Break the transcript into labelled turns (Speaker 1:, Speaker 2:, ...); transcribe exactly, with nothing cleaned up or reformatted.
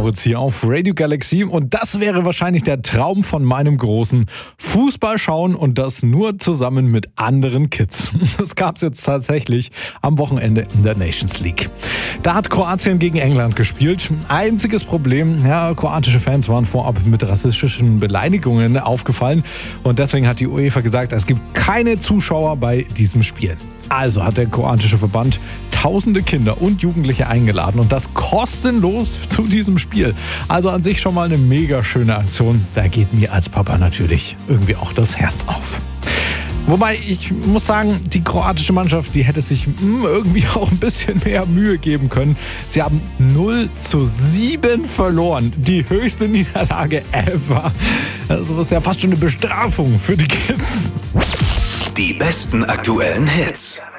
Speaker 1: Moritz hier auf Radio Galaxy und das wäre wahrscheinlich der Traum von meinem Großen. Fußball schauen und das nur zusammen mit anderen Kids. Das gab es jetzt tatsächlich am Wochenende in der Nations League. Da hat Kroatien gegen England gespielt. Einziges Problem, ja, kroatische Fans waren vorab mit rassistischen Beleidigungen aufgefallen und deswegen hat die UEFA gesagt, es gibt keine Zuschauer bei diesem Spiel. Also hat der kroatische Verband tausende Kinder und Jugendliche eingeladen und das kostenlos zu diesem Spiel. Also an sich schon mal eine mega schöne Aktion. Da geht mir als Papa natürlich irgendwie auch das Herz auf. Wobei, ich muss sagen, die kroatische Mannschaft, die hätte sich irgendwie auch ein bisschen mehr Mühe geben können. Sie haben null zu sieben verloren. Die höchste Niederlage ever. Das ist ja fast schon eine Bestrafung für die Kids.
Speaker 2: Die besten aktuellen Hits.